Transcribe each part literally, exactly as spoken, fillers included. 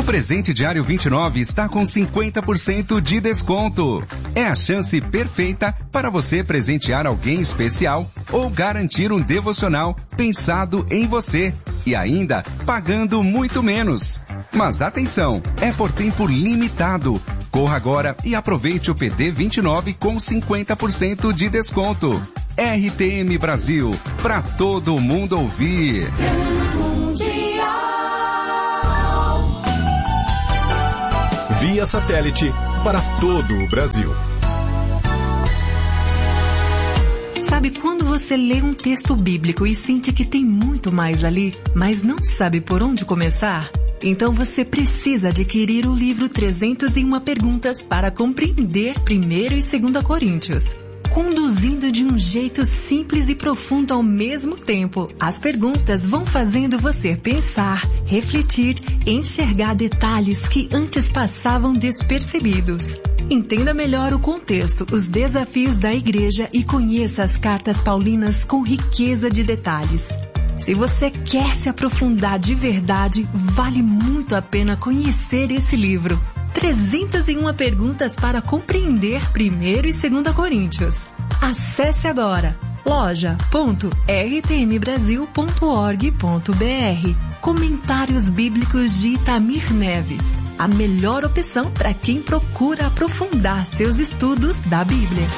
Presente Diário vinte e nove está com cinquenta por cento de desconto. É a chance perfeita para você presentear alguém especial ou garantir um devocional pensado em você e ainda pagando muito menos. Mas atenção, é por tempo limitado. Corra agora e aproveite o P D vinte e nove com cinquenta por cento de desconto. R T M Brasil, para todo mundo ouvir. Via satélite para todo o Brasil. Sabe quando você lê um texto bíblico e sente que tem muito mais ali, mas não sabe por onde começar? Então você precisa adquirir o livro trezentas e uma Perguntas para compreender primeiro e segunda Coríntios. Conduzindo de um jeito simples e profundo ao mesmo tempo, as perguntas vão fazendo você pensar, refletir, enxergar detalhes que antes passavam despercebidos. Entenda melhor o contexto, os desafios da igreja e conheça as cartas paulinas com riqueza de detalhes. Se você quer se aprofundar de verdade, vale muito a pena conhecer esse livro. trezentas e uma Perguntas para compreender primeiro e segunda Coríntios. Acesse agora loja ponto r t m brasil ponto org ponto b r. Comentários Bíblicos de Itamir Neves. A melhor opção para quem procura aprofundar seus estudos da Bíblia.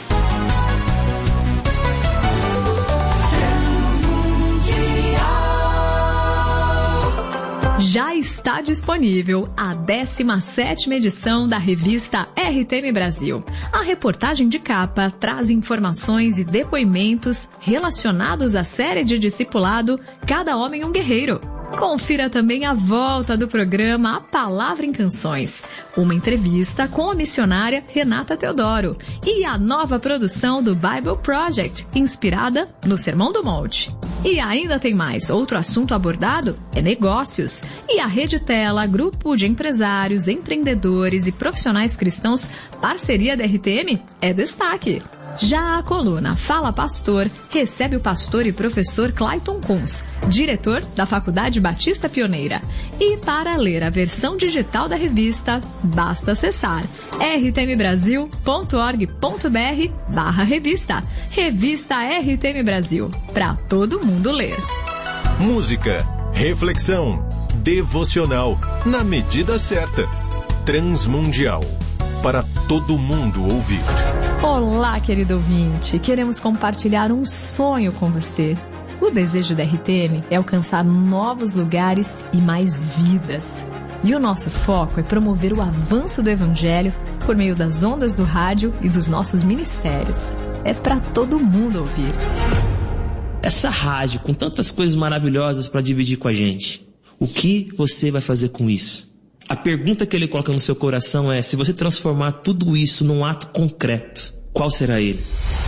Já está disponível a décima sétima edição da revista R T M Brasil. A reportagem de capa traz informações e depoimentos relacionados à série de discipulado Cada Homem um Guerreiro. Confira também a volta do programa A Palavra em Canções, uma entrevista com a missionária Renata Teodoro e a nova produção do Bible Project, inspirada no Sermão do Monte. E ainda tem mais. Outro assunto abordado é negócios. E a Rede Tela, grupo de empresários, empreendedores e profissionais cristãos, parceria da R T M, é destaque. Já a coluna Fala Pastor recebe o pastor e professor Clayton Kunz, diretor da Faculdade Batista Pioneira. E para ler a versão digital da revista, basta acessar r t m brasil ponto org ponto b r barra revista. Revista R T M Brasil, para todo mundo ler. Música, reflexão, devocional, na medida certa. Transmundial, para todo mundo ouvir. Olá, querido ouvinte. Queremos compartilhar um sonho com você. O desejo da R T M é alcançar novos lugares e mais vidas. E o nosso foco é promover o avanço do Evangelho por meio das ondas do rádio e dos nossos ministérios. É para todo mundo ouvir. Essa rádio com tantas coisas maravilhosas para dividir com a gente. O que você vai fazer com isso? A pergunta que ele coloca no seu coração é: se você transformar tudo isso num ato concreto, qual será ele?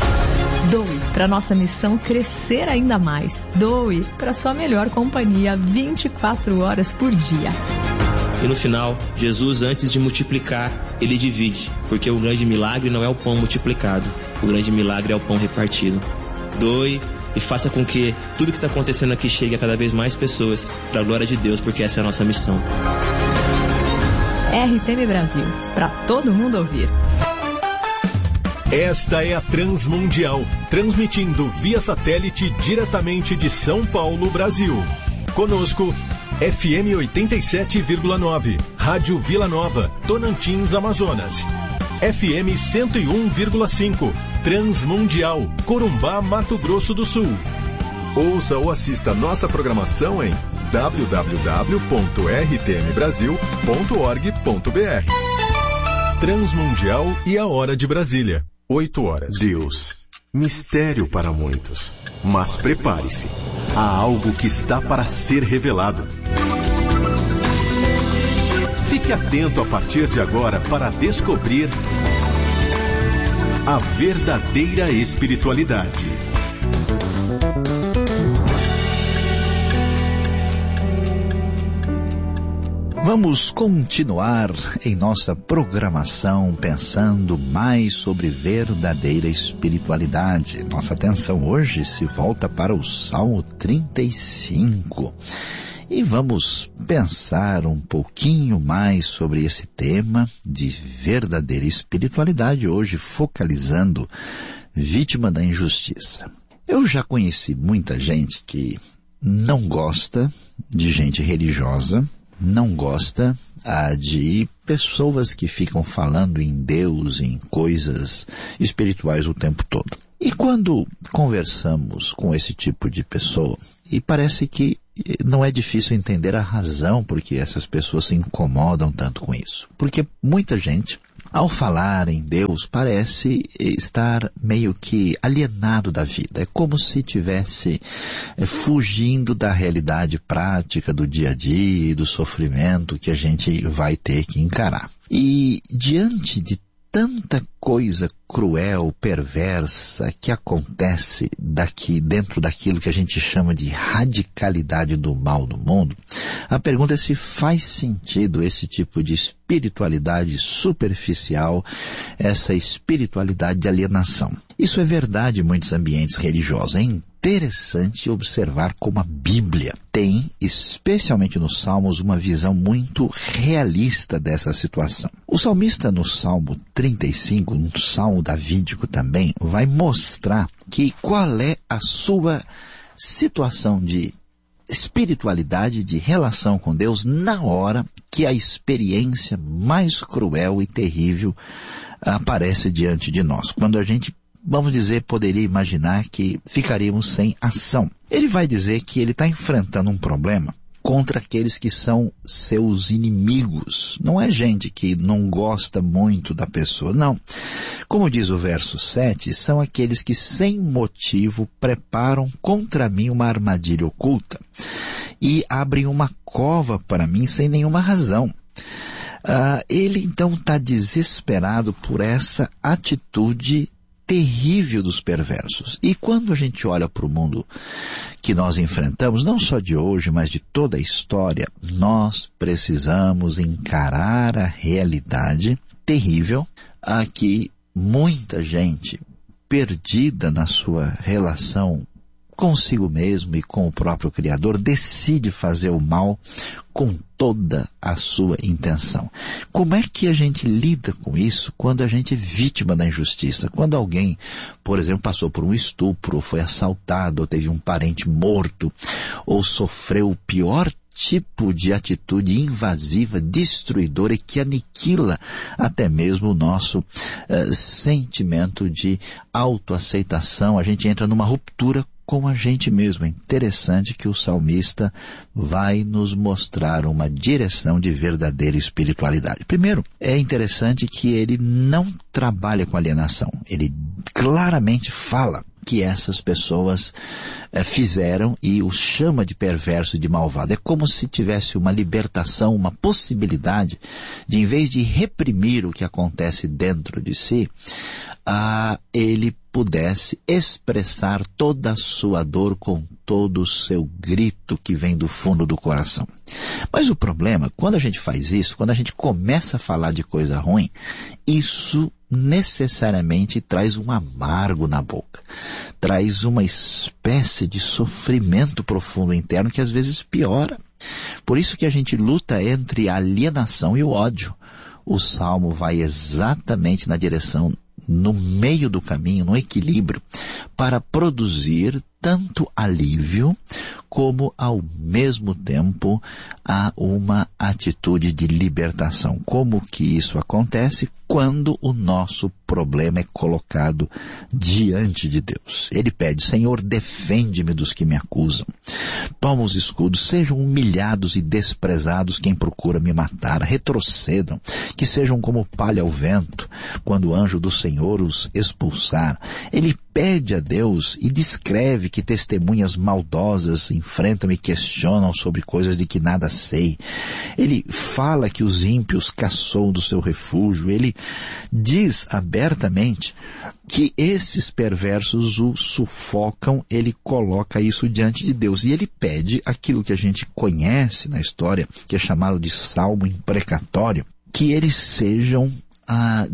Doe para nossa missão crescer ainda mais. Doe para sua melhor companhia vinte e quatro horas por dia. E no final, Jesus, antes de multiplicar, ele divide, porque o grande milagre não é o pão multiplicado, o grande milagre é o pão repartido. Doe e faça com que tudo que está acontecendo aqui chegue a cada vez mais pessoas, para a glória de Deus, porque essa é a nossa missão. R T M Brasil, para todo mundo ouvir. Esta é a Transmundial, transmitindo via satélite diretamente de São Paulo, Brasil. Conosco, F M oitenta e sete vírgula nove, Rádio Vila Nova, Tocantins, Amazonas. F M cento e um vírgula cinco, Transmundial, Corumbá, Mato Grosso do Sul. Ouça ou assista nossa programação em w w w ponto r t m brasil ponto org ponto b r. Transmundial e a Hora de Brasília, oito horas. Deus, mistério para muitos, mas prepare-se, há algo que está para ser revelado. Fique atento a partir de agora para descobrir a verdadeira espiritualidade. Vamos continuar em nossa programação pensando mais sobre verdadeira espiritualidade. Nossa atenção hoje se volta para o Salmo trinta e cinco. E vamos pensar um pouquinho mais sobre esse tema de verdadeira espiritualidade, hoje focalizando vítima da injustiça. Eu já conheci muita gente que não gosta de gente religiosa, não gosta ah, de pessoas que ficam falando em Deus, em coisas espirituais o tempo todo. E quando conversamos com esse tipo de pessoa, e parece que não é difícil entender a razão por que essas pessoas se incomodam tanto com isso. Porque muita gente, ao falar em Deus, parece estar meio que alienado da vida. É como se estivesse é, fugindo da realidade prática do dia a dia e do sofrimento que a gente vai ter que encarar. E diante de tanta coisa cruel, perversa que acontece daqui, dentro daquilo que a gente chama de radicalidade do mal no mundo, a pergunta é se faz sentido esse tipo de espiritualidade superficial, essa espiritualidade de alienação. Isso é verdade em muitos ambientes religiosos. É interessante observar como a Bíblia tem, especialmente nos Salmos, uma visão muito realista dessa situação. O salmista no Salmo trinta e cinco, um salmo davídico também, vai mostrar que qual é a sua situação de espiritualidade, de relação com Deus, na hora que a experiência mais cruel e terrível aparece diante de nós. Quando a gente, vamos dizer, poderia imaginar que ficaríamos sem ação. Ele vai dizer que ele está enfrentando um problema contra aqueles que são seus inimigos. Não é gente que não gosta muito da pessoa, não. Como diz o verso sete, são aqueles que sem motivo preparam contra mim uma armadilha oculta e abrem uma cova para mim sem nenhuma razão. Uh, ele então está desesperado por essa atitude terrível dos perversos. E quando a gente olha para o mundo que nós enfrentamos, não só de hoje, mas de toda a história, nós precisamos encarar a realidade terrível a que muita gente perdida na sua relação consigo mesmo e com o próprio Criador, decide fazer o mal com toda a sua intenção. Como é que a gente lida com isso quando a gente é vítima da injustiça? Quando alguém, por exemplo, passou por um estupro, ou foi assaltado, ou teve um parente morto, ou sofreu o pior tipo de atitude invasiva, destruidora e que aniquila até mesmo o nosso uh, sentimento de autoaceitação. A gente entra numa ruptura com a gente mesmo. É interessante que o salmista vai nos mostrar uma direção de verdadeira espiritualidade. Primeiro, é interessante que ele não trabalha com alienação. Ele claramente fala que essas pessoas é, fizeram e os chama de perverso e de malvado. É como se tivesse uma libertação, uma possibilidade de, em vez de reprimir o que acontece dentro de si, ah, ele pudesse expressar toda a sua dor com todo o seu grito que vem do fundo do coração. Mas o problema, quando a gente faz isso, quando a gente começa a falar de coisa ruim, isso necessariamente traz um amargo na boca, traz uma espécie de sofrimento profundo interno que às vezes piora. Por isso que a gente luta entre a alienação e o ódio. O Salmo vai exatamente na direção, no meio do caminho, no equilíbrio, para produzir tanto alívio como, ao mesmo tempo, há uma atitude de libertação. Como que isso acontece? Quando o nosso problema é colocado diante de Deus. Ele pede: Senhor, defende-me dos que me acusam. Toma os escudos, sejam humilhados e desprezados quem procura me matar. Retrocedam, que sejam como palha ao vento, quando o anjo do Senhor os expulsar. Ele pede a Deus e descreve que testemunhas maldosas enfrentam e questionam sobre coisas de que nada sei. Ele fala que os ímpios caçou do seu refúgio. Ele diz abertamente que esses perversos o sufocam. Ele coloca isso diante de Deus. E ele pede aquilo que a gente conhece na história, que é chamado de salmo imprecatório, que eles sejam ah,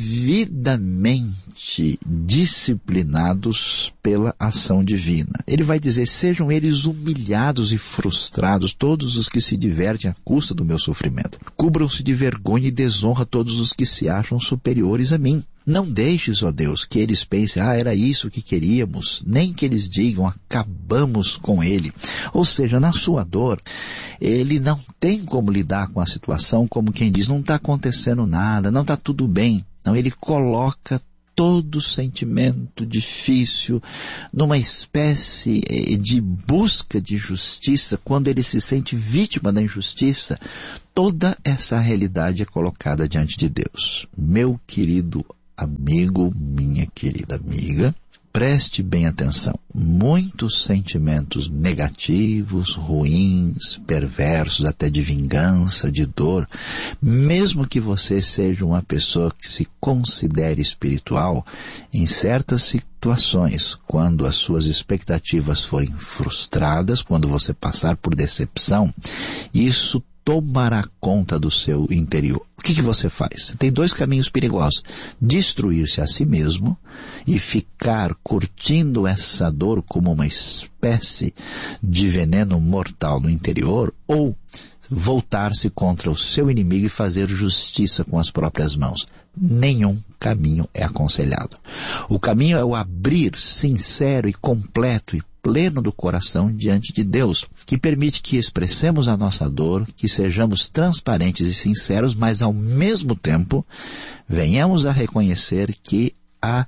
devidamente disciplinados pela ação divina. Ele vai dizer, sejam eles humilhados e frustrados todos os que se divertem à custa do meu sofrimento. Cubram-se de vergonha e desonra todos os que se acham superiores a mim. Não deixes, ó Deus, que eles pensem, ah, era isso que queríamos, nem que eles digam, acabamos com ele. Ou seja, na sua dor, ele não tem como lidar com a situação como quem diz, não está acontecendo nada, não está tudo bem. Não, ele coloca todo sentimento difícil numa espécie de busca de justiça. Quando ele se sente vítima da injustiça, toda essa realidade é colocada diante de Deus. Meu querido amigo, minha querida amiga, preste bem atenção. Muitos sentimentos negativos, ruins, perversos, até de vingança, de dor, mesmo que você seja uma pessoa que se considere espiritual, em certas situações, quando as suas expectativas forem frustradas, quando você passar por decepção, isso tomará conta do seu interior. O que, que você faz? Tem dois caminhos perigosos. Destruir-se a si mesmo e ficar curtindo essa dor como uma espécie de veneno mortal no interior, ou voltar-se contra o seu inimigo e fazer justiça com as próprias mãos. Nenhum caminho é aconselhado. O caminho é o abrir sincero e completo e pleno do coração diante de Deus, que permite que expressemos a nossa dor, que sejamos transparentes e sinceros, mas ao mesmo tempo venhamos a reconhecer que a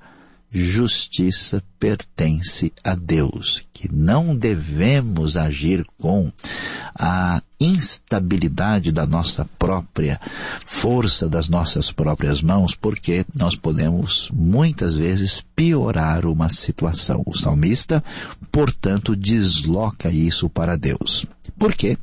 justiça pertence a Deus, que não devemos agir com a instabilidade da nossa própria força, das nossas próprias mãos, porque nós podemos muitas vezes piorar uma situação. O salmista, portanto, desloca isso para Deus. Por quê?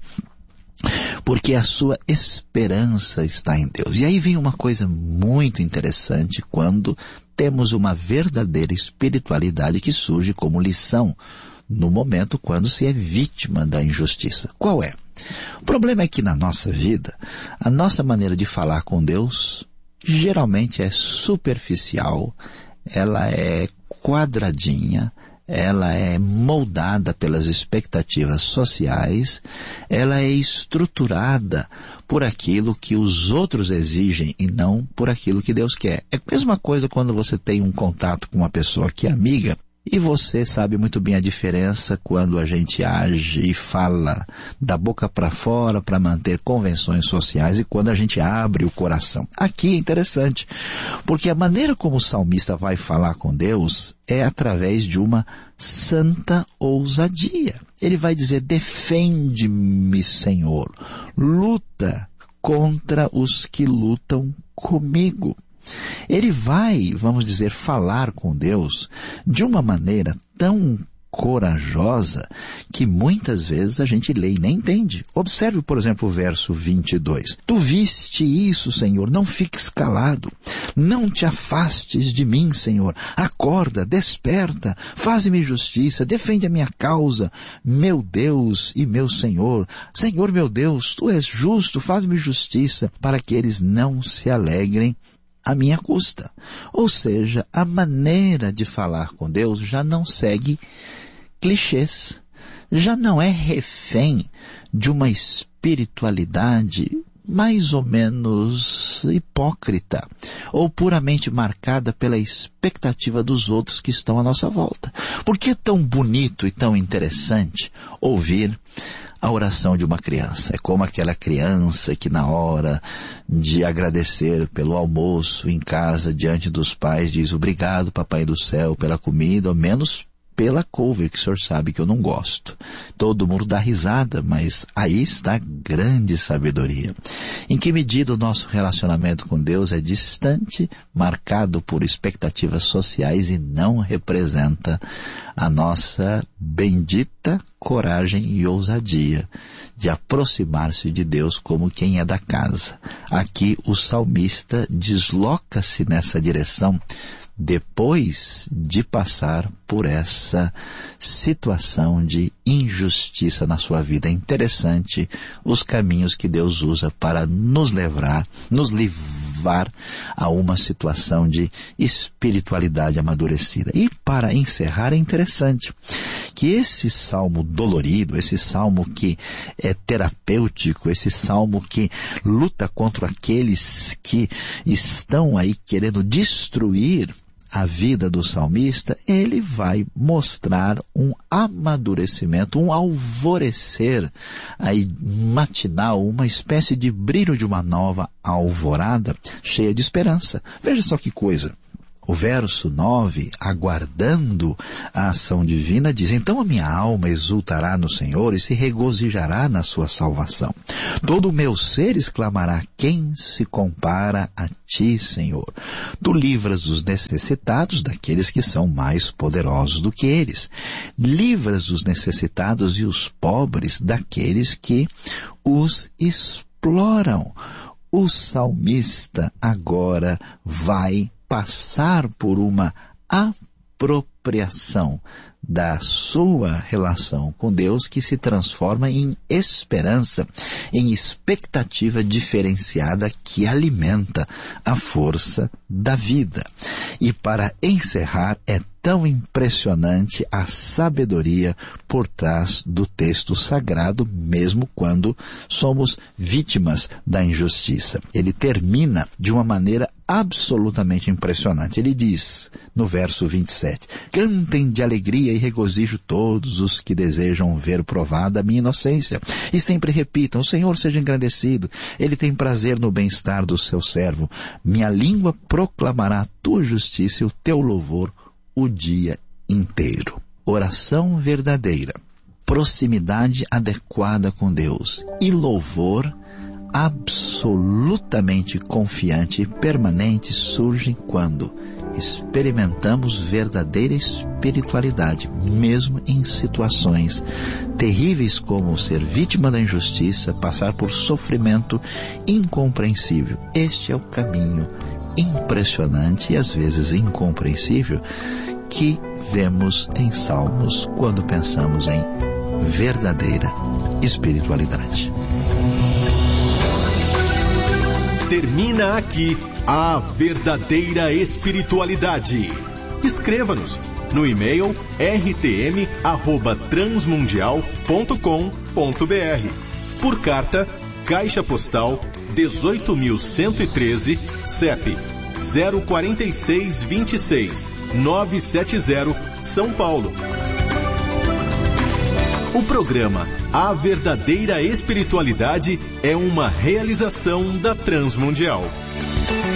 Porque a sua esperança está em Deus. E aí vem uma coisa muito interessante quando temos uma verdadeira espiritualidade que surge como lição no momento quando se é vítima da injustiça. Qual é? O problema é que na nossa vida, a nossa maneira de falar com Deus geralmente é superficial, ela é quadradinha, ela é moldada pelas expectativas sociais, ela é estruturada por aquilo que os outros exigem e não por aquilo que Deus quer. É a mesma coisa quando você tem um contato com uma pessoa que é amiga, e você sabe muito bem a diferença quando a gente age e fala da boca para fora para manter convenções sociais e quando a gente abre o coração. Aqui é interessante, porque a maneira como o salmista vai falar com Deus é através de uma santa ousadia. Ele vai dizer, defende-me, Senhor, luta contra os que lutam comigo. Ele vai, vamos dizer, falar com Deus de uma maneira tão corajosa que muitas vezes a gente lê e nem entende. Observe, por exemplo, o verso vinte e dois. Tu viste isso, Senhor, não fiques calado. Não te afastes de mim, Senhor. Acorda, desperta, faz-me justiça, defende a minha causa, meu Deus e meu Senhor. Senhor, meu Deus, tu és justo, faz-me justiça, para que eles não se alegrem à minha custa. Ou seja, a maneira de falar com Deus já não segue clichês, já não é refém de uma espiritualidade mais ou menos hipócrita, ou puramente marcada pela expectativa dos outros que estão à nossa volta. Por que é tão bonito e tão interessante ouvir a oração de uma criança? É como aquela criança que na hora de agradecer pelo almoço em casa, diante dos pais, diz, obrigado, papai do céu, pela comida, ao menos pela couve, que o senhor sabe que eu não gosto. Todo mundo dá risada, mas aí está a grande sabedoria. Em que medida o nosso relacionamento com Deus é distante, marcado por expectativas sociais e não representa a nossa bendita coragem e ousadia de aproximar-se de Deus como quem é da casa. Aqui o salmista desloca-se nessa direção depois de passar por essa situação de injustiça na sua vida. É interessante os caminhos que Deus usa para nos levar, nos levar a uma situação de espiritualidade amadurecida. E para encerrar, é interessante que esse salmo dolorido, esse salmo que é terapêutico, esse salmo que luta contra aqueles que estão aí querendo destruir a vida do salmista, ele vai mostrar um amadurecimento, um alvorecer aí matinal, uma espécie de brilho de uma nova alvorada cheia de esperança. Veja só que coisa. O verso nove, aguardando a ação divina, diz: então a minha alma exultará no Senhor e se regozijará na sua salvação. Todo o meu ser exclamará: quem se compara a ti, Senhor? Tu livras os necessitados daqueles que são mais poderosos do que eles. Livras os necessitados e os pobres daqueles que os exploram. O salmista agora vai passar por uma apropriação da sua relação com Deus que se transforma em esperança, em expectativa diferenciada que alimenta a força da vida. E para encerrar, é tão impressionante a sabedoria por trás do texto sagrado, mesmo quando somos vítimas da injustiça. Ele termina de uma maneira absolutamente impressionante. Ele diz, no verso vinte e sete, cantem de alegria e regozijo todos os que desejam ver provada a minha inocência. E sempre repitam, o Senhor seja engrandecido, Ele tem prazer no bem-estar do seu servo. Minha língua proclamará a tua justiça e o teu louvor o dia inteiro. Oração verdadeira, proximidade adequada com Deus e louvor absolutamente confiante e permanente surgem quando experimentamos verdadeira espiritualidade, mesmo em situações terríveis como ser vítima da injustiça, passar por sofrimento incompreensível. Este é o caminho impressionante e às vezes incompreensível que vemos em Salmos quando pensamos em verdadeira espiritualidade. Termina aqui a verdadeira espiritualidade. Escreva-nos no e-mail r t m arroba transmundial ponto com ponto b r. Por carta, Caixa Postal dezoito mil cento e treze, C E P zero quatro seis dois seis nove sete zero, São Paulo. O programa A Verdadeira Espiritualidade é uma realização da Transmundial.